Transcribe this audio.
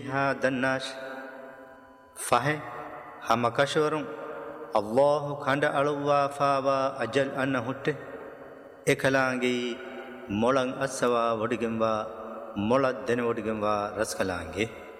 هذا الناس فهم هم كشورم الله خند ألوا فاوا أجل أن هته إكلانجي مولان أسوا وديجموا مولاد دين وديجموا رسكلانجي